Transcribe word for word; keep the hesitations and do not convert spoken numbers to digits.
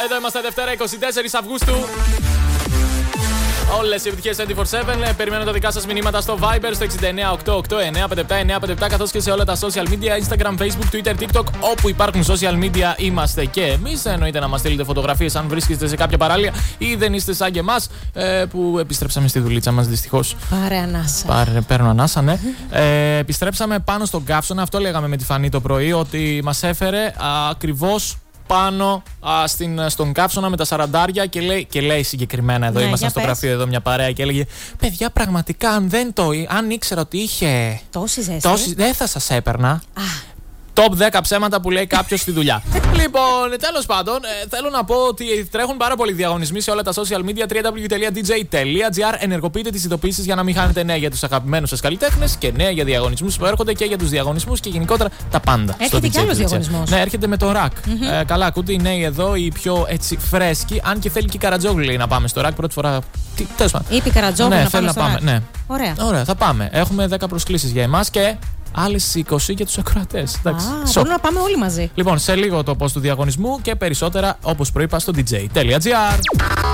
Εδώ είμαστε Δευτέρα εικοστή τέταρτη Αυγούστου. Όλες οι επιτυχίες είκοσι τέσσερα επτά. Περιμένω τα δικά σας μηνύματα στο Viber στο έξι εννιά οκτώ οκτώ εννιά πέντε επτά εννιά πέντε επτά, καθώς και σε όλα τα social media, Instagram, Facebook, Twitter, TikTok. Όπου υπάρχουν social media είμαστε και εμείς. Εννοείται να μας στείλετε φωτογραφίες αν βρίσκεστε σε κάποια παράλια ή δεν είστε σαν και εμάς, ε, που επιστρέψαμε στη δουλίτσα μας δυστυχώς. Πάρε ανάσα. Πάρε, παίρνω ανάσα, ναι. ε, επιστρέψαμε πάνω στον καύσωνα. Αυτό λέγαμε με τη Φανή το πρωί, ότι μας έφερε ακριβώς πάνω α, στην, στον καύσωνα με τα σαραντάρια και λέει, και λέει συγκεκριμένα εδώ, ναι, ήμασταν στο γραφείο εδώ μια παρέα και έλεγε: παιδιά, πραγματικά αν δεν το αν ήξερα ότι είχε τόση ζέστη, τόση, δεν θα σας έπαιρνα. Α. Top δέκα ψέματα που λέει κάποιος στη δουλειά. Λοιπόν, τέλος πάντων, ε, θέλω να πω ότι τρέχουν πάρα πολλοί διαγωνισμοί σε όλα τα social media. double-u double-u double-u τελεία ντι τζέι τελεία τζι άρ. Ενεργοποιείτε τις ειδοποιήσεις για να μην χάνετε νέα για τους αγαπημένους σας καλλιτέχνες και νέα για διαγωνισμούς που έρχονται και για τους διαγωνισμούς και γενικότερα τα πάντα. Έρχεται κι άλλος διαγωνισμός. Ναι, έρχεται με το ρακ. Mm-hmm. Ε, καλά, ακούτε οι νέοι εδώ, οι πιο έτσι φρέσκοι. Αν και θέλει και η Καρατζόγλου λέει να πάμε στο ρακ πρώτη φορά. Τέλος πάντων. Είπε η Καρατζόγλου ναι, να πάμε. Να πάμε. Ναι. Ωραία. Ωραία, θα πάμε. Έχουμε δέκα προσκλήσεις για εμάς και άλλες είκοσι για τους ακροατές. Α, μπορούμε να πάμε όλοι μαζί. Λοιπόν, σε λίγο το post του διαγωνισμού και περισσότερα όπως προείπα στο ντι τζέι τελεία τζι άρ.